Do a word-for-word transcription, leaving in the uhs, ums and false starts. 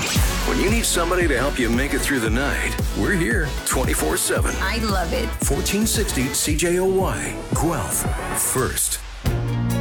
When you need somebody to help you make it through the night, we're here twenty-four seven. I love it. fourteen sixty C J O Y, Guelph, first.